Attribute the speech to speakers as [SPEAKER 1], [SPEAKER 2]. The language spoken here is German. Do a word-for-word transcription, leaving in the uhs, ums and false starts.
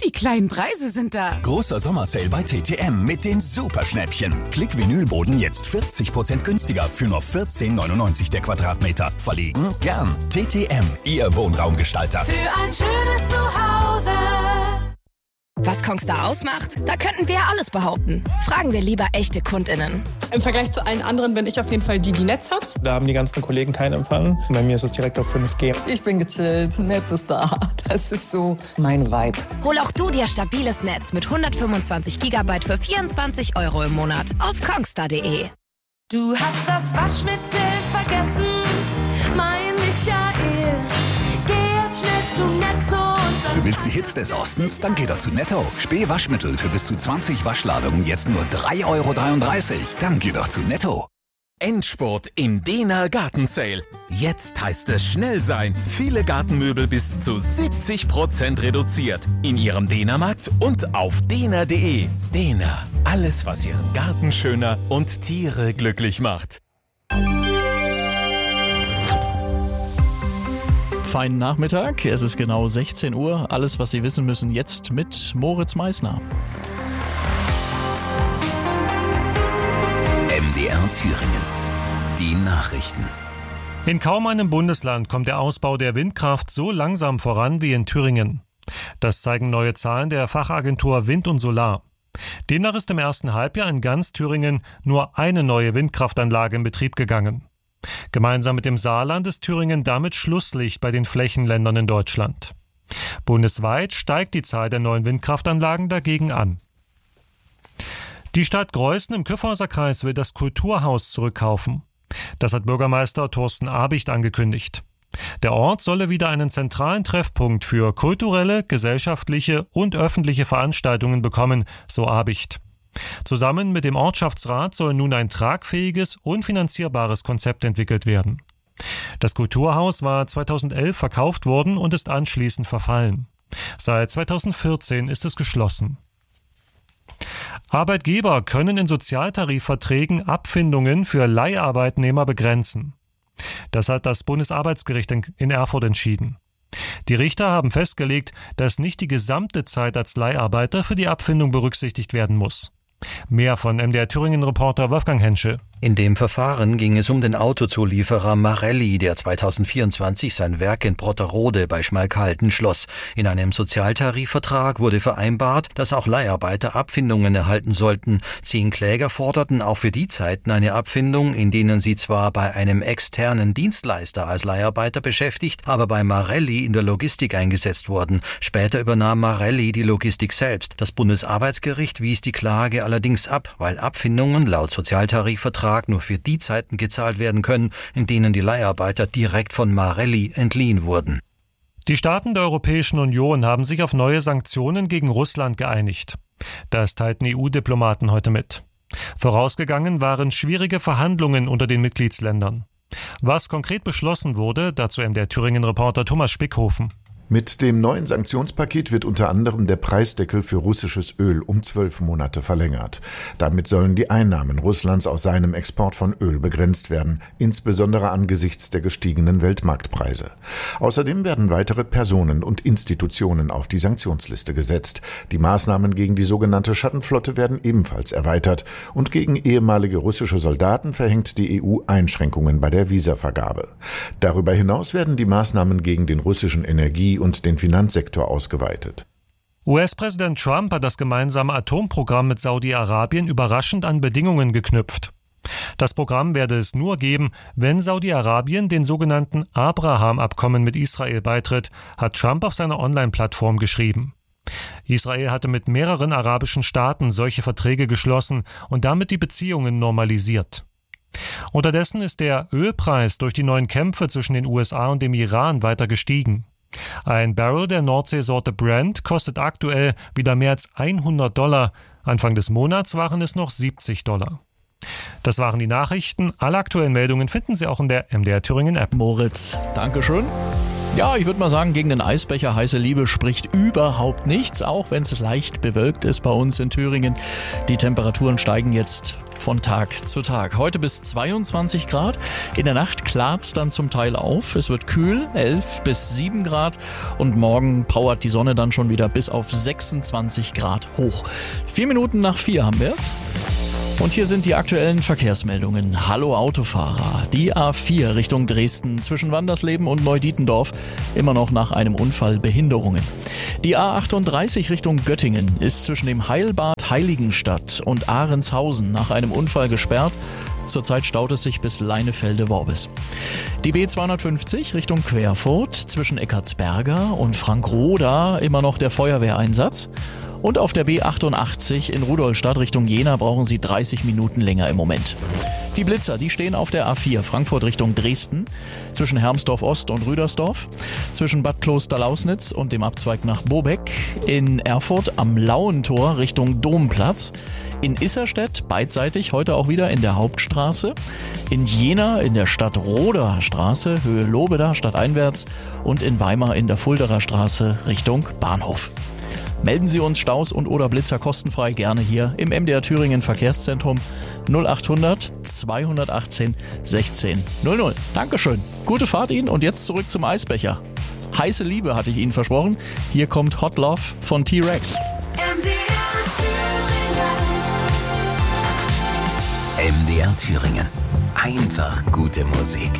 [SPEAKER 1] Die kleinen Preise sind da.
[SPEAKER 2] Großer Sommersale bei T T M mit den Superschnäppchen. Klick-Vinylboden jetzt vierzig Prozent günstiger für nur vierzehn neunundneunzig der Quadratmeter. Verlegen? Gern. T T M, Ihr Wohnraumgestalter.
[SPEAKER 3] Für ein schönes Zuhause.
[SPEAKER 4] Was Kongstar ausmacht? Da könnten wir alles behaupten. Fragen wir lieber echte KundInnen.
[SPEAKER 5] Im Vergleich zu allen anderen bin ich auf jeden Fall die, die Netz hat.
[SPEAKER 6] Da haben die ganzen Kollegen keinen Empfang. Bei mir ist es direkt auf fünf G.
[SPEAKER 7] Ich bin gechillt, Netz ist da. Das ist so mein Vibe.
[SPEAKER 4] Hol auch du dir stabiles Netz mit hundertfünfundzwanzig Gigabyte für vierundzwanzig Euro im Monat auf kongstar punkt de.
[SPEAKER 3] Du hast das Waschmittel vergessen, mein Michael. Geh jetzt schnell zu Netto.
[SPEAKER 2] Du willst die Hits des Ostens? Dann geh doch zu Netto. Spee-Waschmittel für bis zu zwanzig Waschladungen jetzt nur drei Euro dreiunddreißig. Dann geh doch zu Netto.
[SPEAKER 8] Endspurt im Dehner Gartensale. Jetzt heißt es schnell sein. Viele Gartenmöbel bis zu siebzig Prozent reduziert. In Ihrem Dehnermarkt und auf dehner punkt de. Dehner. Alles, was Ihren Garten schöner und Tiere glücklich macht.
[SPEAKER 9] Feinen Nachmittag, es ist genau sechzehn Uhr. Alles, was Sie wissen müssen, jetzt mit Moritz Meissner.
[SPEAKER 2] M D R Thüringen. Die Nachrichten.
[SPEAKER 10] In kaum einem Bundesland kommt der Ausbau der Windkraft so langsam voran wie in Thüringen. Das zeigen neue Zahlen der Fachagentur Wind und Solar. Demnach ist im ersten Halbjahr in ganz Thüringen nur eine neue Windkraftanlage in Betrieb gegangen. Gemeinsam mit dem Saarland ist Thüringen damit Schlusslicht bei den Flächenländern in Deutschland. Bundesweit steigt die Zahl der neuen Windkraftanlagen dagegen an. Die Stadt Greußen im Kyffhäuser Kreis will das Kulturhaus zurückkaufen. Das hat Bürgermeister Thorsten Abicht angekündigt. Der Ort solle wieder einen zentralen Treffpunkt für kulturelle, gesellschaftliche und öffentliche Veranstaltungen bekommen, so Abicht. Zusammen mit dem Ortschaftsrat soll nun ein tragfähiges und finanzierbares Konzept entwickelt werden. Das Kulturhaus war zweitausendelf verkauft worden und ist anschließend verfallen. Seit zweitausendvierzehn ist es geschlossen. Arbeitgeber können in Sozialtarifverträgen Abfindungen für Leiharbeitnehmer begrenzen. Das hat das Bundesarbeitsgericht in Erfurt entschieden. Die Richter haben festgelegt, dass nicht die gesamte Zeit als Leiharbeiter für die Abfindung berücksichtigt werden muss. Mehr von M D R Thüringen-Reporter Wolfgang Henschel.
[SPEAKER 11] In dem Verfahren ging es um den Autozulieferer Marelli, der zweitausendvierundzwanzig sein Werk in Brotterode bei Schmalkalden schloss. In einem Sozialtarifvertrag wurde vereinbart, dass auch Leiharbeiter Abfindungen erhalten sollten. Zehn Kläger forderten auch für die Zeiten eine Abfindung, in denen sie zwar bei einem externen Dienstleister als Leiharbeiter beschäftigt, aber bei Marelli in der Logistik eingesetzt wurden. Später übernahm Marelli die Logistik selbst. Das Bundesarbeitsgericht wies die Klage allerdings ab, weil Abfindungen laut Sozialtarifvertrag nur für die Zeiten gezahlt werden können, in denen die Leiharbeiter direkt von Marelli entliehen wurden.
[SPEAKER 10] Die Staaten der Europäischen Union haben sich auf neue Sanktionen gegen Russland geeinigt. Das teilten E U-Diplomaten heute mit. Vorausgegangen waren schwierige Verhandlungen unter den Mitgliedsländern. Was konkret beschlossen wurde, dazu M D R Thüringen-Reporter Thomas Spickhofen.
[SPEAKER 12] Mit dem neuen Sanktionspaket wird unter anderem der Preisdeckel für russisches Öl um zwölf Monate verlängert. Damit sollen die Einnahmen Russlands aus seinem Export von Öl begrenzt werden, insbesondere angesichts der gestiegenen Weltmarktpreise. Außerdem werden weitere Personen und Institutionen auf die Sanktionsliste gesetzt. Die Maßnahmen gegen die sogenannte Schattenflotte werden ebenfalls erweitert und gegen ehemalige russische Soldaten verhängt die E U Einschränkungen bei der Visavergabe. Darüber hinaus werden die Maßnahmen gegen den russischen Energie- und den Finanzsektor ausgeweitet.
[SPEAKER 10] U S-Präsident Trump hat das gemeinsame Atomprogramm mit Saudi-Arabien überraschend an Bedingungen geknüpft. Das Programm werde es nur geben, wenn Saudi-Arabien den sogenannten Abraham-Abkommen mit Israel beitritt, hat Trump auf seiner Online-Plattform geschrieben. Israel hatte mit mehreren arabischen Staaten solche Verträge geschlossen und damit die Beziehungen normalisiert. Unterdessen ist der Ölpreis durch die neuen Kämpfe zwischen den U S A und dem Iran weiter gestiegen. Ein Barrel der Nordseesorte Brent kostet aktuell wieder mehr als hundert Dollar. Anfang des Monats waren es noch siebzig Dollar. Das waren die Nachrichten. Alle aktuellen Meldungen finden Sie auch in der M D R Thüringen App.
[SPEAKER 9] Moritz, Dankeschön. Ja, ich würde mal sagen, gegen den Eisbecher heiße Liebe spricht überhaupt nichts, auch wenn es leicht bewölkt ist bei uns in Thüringen. Die Temperaturen steigen jetzt von Tag zu Tag. Heute bis zweiundzwanzig Grad. In der Nacht klart es dann zum Teil auf. Es wird kühl, elf bis sieben Grad. Und morgen powert die Sonne dann schon wieder bis auf sechsundzwanzig Grad hoch. Vier Minuten nach vier haben wir es. Und hier sind die aktuellen Verkehrsmeldungen. Hallo Autofahrer. Die A vier Richtung Dresden zwischen Wandersleben und Neudietendorf immer noch nach einem Unfall Behinderungen. Die A achtunddreißig Richtung Göttingen ist zwischen dem Heilbad Heiligenstadt und Ahrenshausen nach einem Unfall gesperrt. Zurzeit staut es sich bis Leinefelde-Worbis. Die B zweihundertfünfzig Richtung Querfurt zwischen Eckartsberger und Frankroda immer noch der Feuerwehreinsatz. Und auf der B achtundachtzig in Rudolstadt Richtung Jena brauchen Sie dreißig Minuten länger im Moment. Die Blitzer, die stehen auf der A vier Frankfurt Richtung Dresden, zwischen Hermsdorf Ost und Rüdersdorf, zwischen Bad Kloster-Lausnitz und dem Abzweig nach Bobeck, in Erfurt am Lauentor Richtung Domplatz, in Isserstedt beidseitig heute auch wieder in der Hauptstraße, in Jena in der Stadtroder Straße, Höhe Lobeda stadteinwärts und in Weimar in der Fulderer Straße Richtung Bahnhof. Melden Sie uns Staus und oder Blitzer kostenfrei gerne hier im M D R Thüringen Verkehrszentrum null achthundert zweihundertachtzehn sechzehn null null. Dankeschön. Gute Fahrt Ihnen und jetzt zurück zum Eisbecher. Heiße Liebe hatte ich Ihnen versprochen. Hier kommt Hot Love von T-Rex.
[SPEAKER 2] M D R Thüringen. M D R Thüringen. Einfach gute Musik.